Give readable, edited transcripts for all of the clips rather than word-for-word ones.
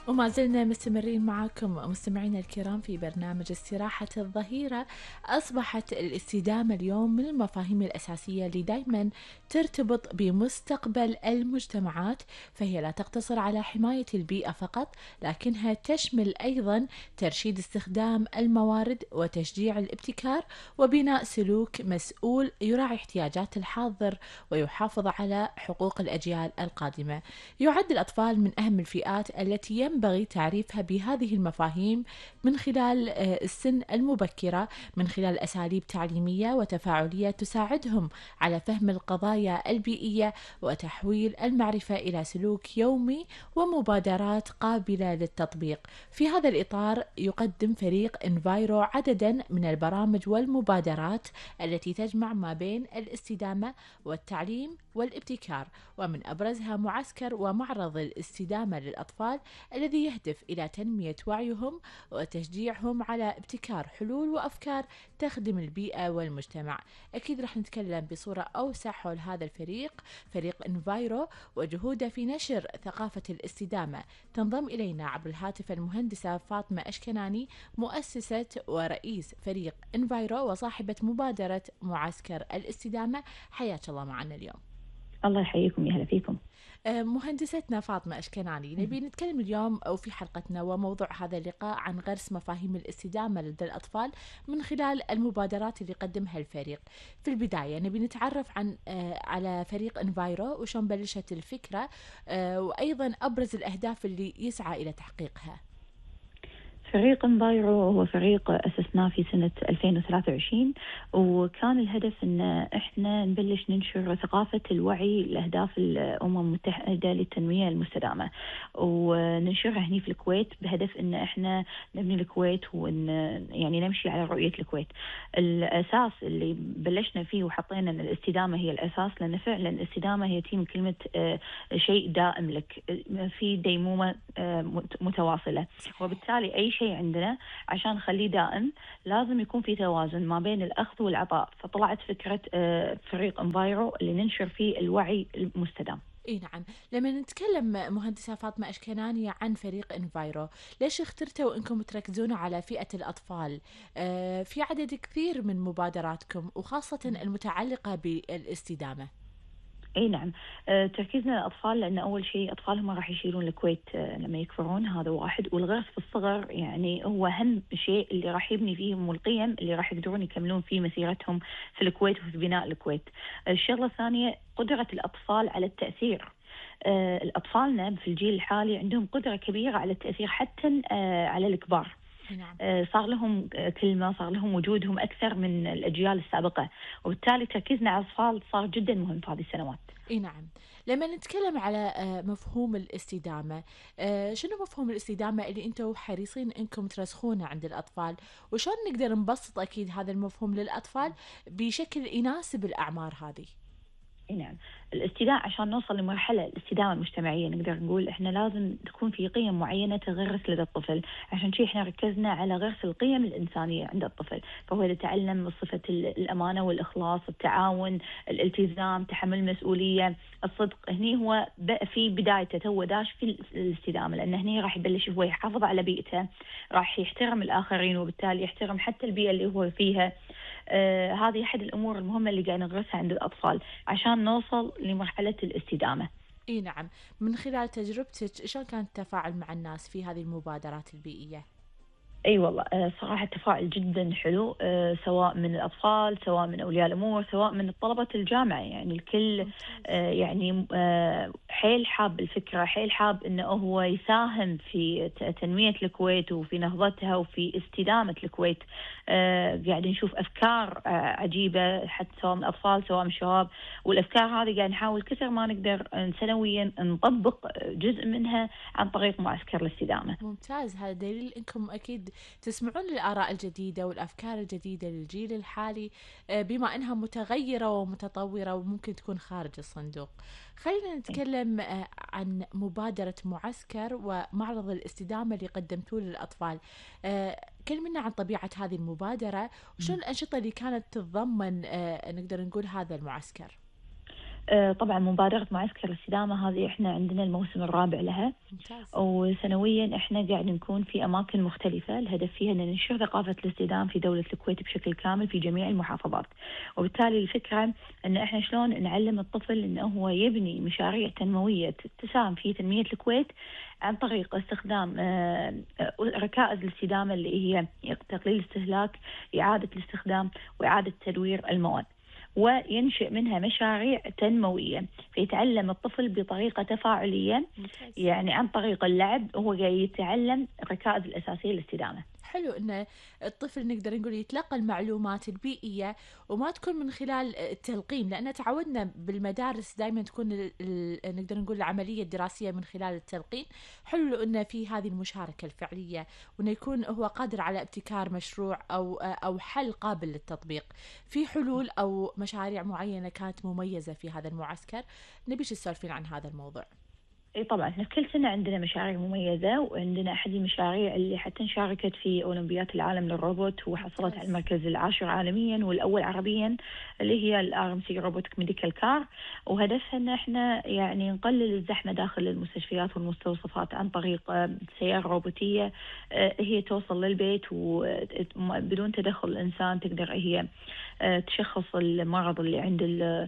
وما زلنا مستمرين معكم مستمعينا الكرام في برنامج استراحة الظهيرة. أصبحت الاستدامة اليوم من المفاهيم الأساسية اللي دايما ترتبط بمستقبل المجتمعات، فهي لا تقتصر على حماية البيئة فقط، لكنها تشمل أيضا ترشيد استخدام الموارد وتشجيع الابتكار وبناء سلوك مسؤول يراعي احتياجات الحاضر ويحافظ على حقوق الأجيال القادمة. يعد الأطفال من أهم الفئات التي ينبغي تعريفها بهذه المفاهيم من خلال السن المبكرة، من خلال أساليب تعليمية وتفاعلية تساعدهم على فهم القضايا البيئية وتحويل المعرفة إلى سلوك يومي ومبادرات قابلة للتطبيق. في هذا الإطار يقدم فريق انفايرو عددا من البرامج والمبادرات التي تجمع ما بين الاستدامة والتعليم والابتكار، ومن أبرزها معسكر ومعرض الاستدامة للأطفال الذي يهدف إلى تنمية وعيهم وتشجيعهم على ابتكار حلول وأفكار تخدم البيئة والمجتمع. أكيد رح نتكلم بصورة أوسع حول هذا الفريق، فريق انفايرو، وجهوده في نشر ثقافة الاستدامة. تنضم إلينا عبر الهاتف المهندسة فاطمة أشكناني، مؤسسة ورئيس فريق انفايرو وصاحبة مبادرة معسكر الاستدامة. حياك الله معنا اليوم. الله يحييكم، يا هلا فيكم. مهندستنا فاطمة أشكناني، نبي نتكلم اليوم أو في حلقتنا وموضوع هذا اللقاء عن غرس مفاهيم الاستدامة لدى الأطفال من خلال المبادرات اللي يقدمها الفريق. في البداية نبي نتعرف عن على فريق انفايرو وشون بلشت الفكرة، وأيضا أبرز الأهداف اللي يسعى إلى تحقيقها. فريق انفايرو هو فريق أسسناه في سنة 2023، وكان الهدف أن إحنا نبلش ننشر ثقافة الوعي لأهداف الأمم المتحدة للتنمية المستدامة، وننشرها هنا في الكويت بهدف أن إحنا نبني الكويت وأن يعني نمشي على رؤية الكويت. الأساس اللي بلشنا فيه وحطينا أن الاستدامة هي الأساس، لأن فعلا الاستدامة هي تيم كلمة شيء دائم لك، في ديمومة متواصلة، وبالتالي أي شيء عندنا عشان نخليه دائم لازم يكون في توازن ما بين الأخذ والعطاء. فطلعت فكرة فريق انفايرو اللي ننشر فيه الوعي المستدام. اي نعم. لما نتكلم مهندسة فاطمة أشكناني عن فريق انفايرو، ليش اخترتوا انكم تركزون على فئة الأطفال؟ في عدد كثير من مبادراتكم وخاصة المتعلقة بالاستدامة. اي نعم. تركيزنا على الاطفال لان اول شيء اطفالهم راح يشيلون الكويت لما يكبرون، هذا واحد. والغرس في الصغر يعني هو اهم شيء اللي راح يبني فيهم والقيم اللي راح يقدرون يكملون في مسيرتهم في الكويت وفي بناء الكويت. الشغله الثانيه قدره الاطفال على التاثير. الاطفالنا في الجيل الحالي عندهم قدره كبيره على التاثير حتى على الكبار. نعم. صار لهم كلمة، صار لهم وجودهم أكثر من الأجيال السابقة، وبالتالي تركيزنا على الأطفال صار جدا مهم في هذه السنوات. اي نعم. لما نتكلم على مفهوم الاستدامة، شنو مفهوم الاستدامة اللي انتم حريصين انكم ترسخونه عند الأطفال، وشون نقدر نبسط أكيد هذا المفهوم للأطفال بشكل يناسب الأعمار هذه؟ نعم. الاستدامة عشان نوصل لمرحلة الاستدامة المجتمعية نقدر نقول احنا لازم تكون في قيم معينة تغرس لدى الطفل، عشان شيء احنا ركزنا على غرس القيم الإنسانية عند الطفل، فهو يتعلم صفة الأمانة والإخلاص، التعاون، الالتزام، تحمل المسؤولية، الصدق. هني هو في بدايته هو داش في الاستدامة، لأن هني راح يبلش هو يحافظ على بيئته، راح يحترم الآخرين وبالتالي يحترم حتى البيئة اللي هو فيها. هذه أحد الأمور المهمة اللي قاعد نغرسها عند الأطفال عشان نوصل لمرحلة الاستدامة. اي نعم. من خلال تجربتك شلون كان التفاعل مع الناس في هذه المبادرات البيئية؟ اي والله، صراحه التفاعل جدا حلو، سواء من الاطفال، سواء من اولياء الامور، سواء من طلبه الجامعه، يعني الكل يعني حيل حاب الفكره، حيل حاب انه هو يساهم في تنميه الكويت وفي نهضتها وفي استدامه الكويت. قاعد نشوف افكار عجيبه حتى سواء من الاطفال سواء من الشباب، والافكار هذه قاعد نحاول كثر ما نقدر سنويا نطبق جزء منها عن طريق معسكر الاستدامه. ممتاز. هذا دليل انكم اكيد تسمعون للاراء الجديده والافكار الجديده للجيل الحالي، بما انها متغيره ومتطوره وممكن تكون خارج الصندوق. خلينا نتكلم عن مبادره معسكر ومعرض الاستدامه اللي قدمتوه للاطفال. كلمنا عن طبيعه هذه المبادره وشو الانشطه اللي كانت تتضمن نقدر نقول هذا المعسكر. طبعا مبادرة معسكر الاستدامة هذه احنا عندنا الموسم الرابع لها، ممتاز. وسنويا احنا قاعد نكون في اماكن مختلفة، الهدف فيها ان ننشر ثقافة الاستدامة في دولة الكويت بشكل كامل في جميع المحافظات. وبالتالي الفكرة ان احنا شلون نعلم الطفل انه هو يبني مشاريع تنموية تساهم في تنمية الكويت عن طريق استخدام ركائز الاستدامة اللي هي تقليل الاستهلاك، إعادة الاستخدام، وإعادة تدوير المواد، وينشئ منها مشاريع تنموية، فيتعلم الطفل بطريقة تفاعلية. ممتاز. يعني عن طريق اللعب هو قاعد يتعلم الركائز الأساسية للاستدامة. حلو ان الطفل نقدر نقول يتلقى المعلومات البيئية وما تكون من خلال التلقين، لان تعودنا بالمدارس دائما تكون نقدر نقول العملية الدراسية من خلال التلقين. حلو انه في هذه المشاركة الفعلية، وانه يكون هو قادر على ابتكار مشروع او حل قابل للتطبيق. في حلول او مشاريع معينة كانت مميزة في هذا المعسكر، نبيش تسولفين عن هذا الموضوع. اي طبعا احنا كل سنة عندنا مشاريع مميزة، وعندنا احد المشاريع اللي حتى شاركت في اولمبيات العالم للروبوت وحصلت على المركز العاشر عالميا والاول عربيا، اللي هي الار ام سي روبوتك ميديكال كار. وهدفها ان احنا يعني نقلل الزحمة داخل المستشفيات والمستوصفات عن طريق سيارة روبوتية هي توصل للبيت وبدون تدخل الانسان، تقدر هي تشخص المرض اللي عند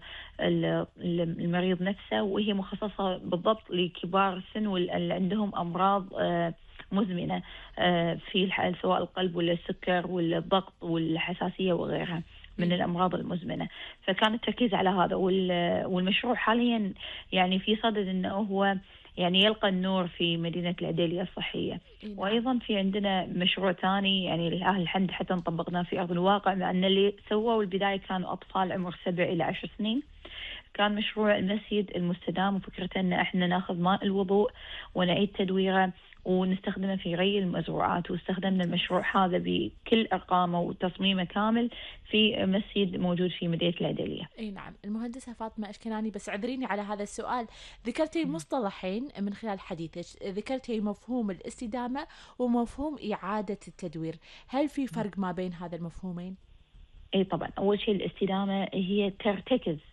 المريض نفسه، وهي مخصصة بالضبط لكبار السن واللي عندهم أمراض مزمنة في الحال، سواء القلب ولا السكر ولا الضغط والحساسية وغيرها من الأمراض المزمنة. فكان التركيز على هذا، والمشروع حاليا يعني في صدد أنه هو يعني يلقى النور في مدينة العديلية الصحية. وأيضا في عندنا مشروع ثاني يعني لأهل الحمد حتى طبقناه في أرض الواقع، مع أن اللي سووا البداية كانوا أطفال عمر 7 إلى 10 سنين. كان مشروع المسجد المستدام، وفكرته أن احنا ناخذ ماء الوضوء ونعيد تدويره ونستخدمه في ري المزروعات، واستخدمنا المشروع هذا بكل أرقامه وتصميمه كامل في مسجد موجود في مدينة العدلية. اي نعم. المهندسة فاطمة أشكناني، بس اعذريني على هذا السؤال، ذكرتي مصطلحين من خلال حديثك، ذكرتي مفهوم الاستدامة ومفهوم إعادة التدوير، هل في فرق ما بين هذا المفهومين؟ اي طبعا، اول شيء الاستدامه هي ترتكز